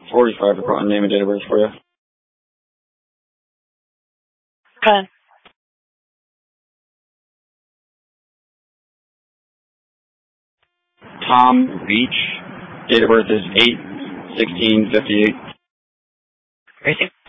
45 for name and date of birth for you. Okay. Tom Beach. Date of birth is 8/16/58. Crazy.